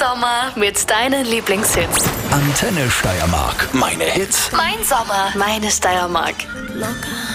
Sommer mit deinen Lieblingshits. Antenne Steiermark. Meine Hits. Mein Sommer, meine Steiermark. Loca.